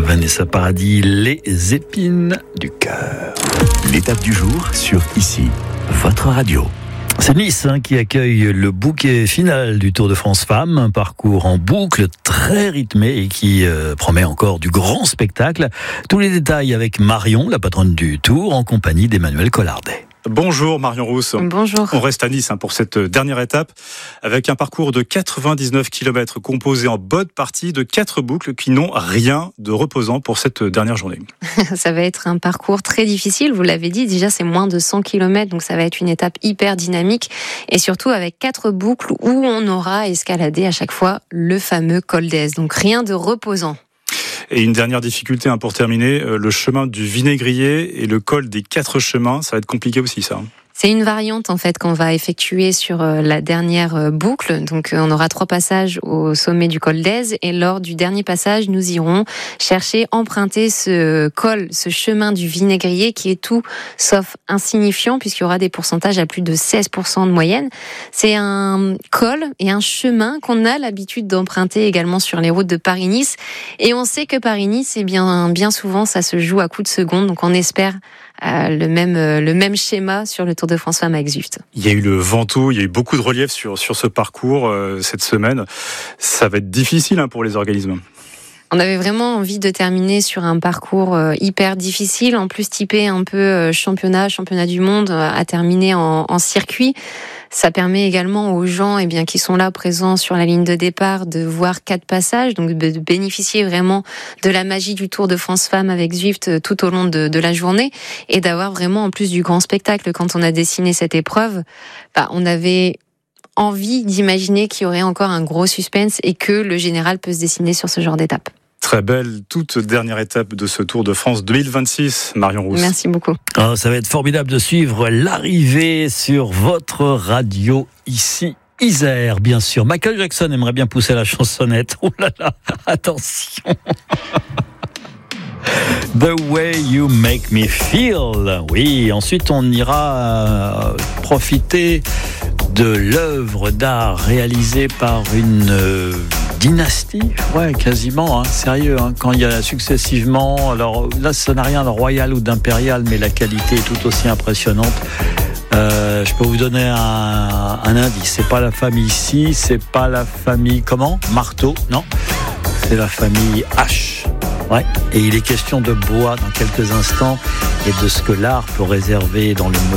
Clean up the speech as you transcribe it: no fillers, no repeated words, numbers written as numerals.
Vanessa Paradis, les épines du cœur. L'étape du jour sur Ici, votre radio. C'est Nice qui accueille le bouquet final du Tour de France Femmes, un parcours en boucle très rythmé et qui promet encore du grand spectacle. Tous les détails avec Marion, la patronne du Tour, en compagnie d'Emmanuel Collardet. Bonjour Marion Rousse. Bonjour. On reste à Nice pour cette dernière étape avec un parcours de 99 km composé en bonne partie de 4 boucles qui n'ont rien de reposant pour cette dernière journée. Ça va être un parcours très difficile, vous l'avez dit, déjà c'est moins de 100 km, donc ça va être une étape hyper dynamique et surtout avec 4 boucles où on aura escaladé à chaque fois le fameux col d'Èze, donc rien de reposant. Et une dernière difficulté pour terminer, le chemin du Vinaigrier et le col des 4 chemins, ça va être compliqué aussi ça. C'est une variante en fait qu'on va effectuer sur la dernière boucle. Donc on aura 3 passages au sommet du col d'Èze et lors du dernier passage, nous irons chercher, emprunter ce col, ce chemin du Vinaigrier qui est tout sauf insignifiant puisqu'il y aura des pourcentages à plus de 16% de moyenne. C'est un col et un chemin qu'on a l'habitude d'emprunter également sur les routes de Paris-Nice et on sait que Paris-Nice, bien souvent ça se joue à coups de seconde, donc on espère le même schéma sur le Tour de France Femmes avec Zwift. Il y a eu le Ventoux, il y a eu beaucoup de relief sur ce parcours cette semaine. Ça va être difficile pour les organismes. On avait vraiment envie de terminer sur un parcours hyper difficile, en plus typé un peu championnat du monde, à terminer en circuit. Ça permet également aux gens qui sont là présents sur la ligne de départ de voir 4 passages, donc de bénéficier vraiment de la magie du Tour de France Femmes avec Zwift tout au long de la journée et d'avoir vraiment en plus du grand spectacle. Quand on a dessiné cette épreuve, on avait envie d'imaginer qu'il y aurait encore un gros suspense et que le général peut se dessiner sur ce genre d'étape. Très belle, toute dernière étape de ce Tour de France 2026, Marion Rousse. Merci beaucoup. Ça va être formidable de suivre l'arrivée sur votre radio ici. Isère, bien sûr. Michael Jackson aimerait bien pousser la chansonnette. Oh là là, attention. The way you make me feel. Oui, ensuite on ira profiter de l'œuvre d'art réalisée par une dynastie, quasiment, sérieux, quand il y a successivement, alors là ça n'a rien de royal ou d'impérial, mais la qualité est tout aussi impressionnante. Je peux vous donner un indice, c'est pas la famille ici, c'est pas la famille, Marteau, non, c'est la famille H. Et il est question de bois dans quelques instants et de ce que l'art peut réserver dans le mobilier.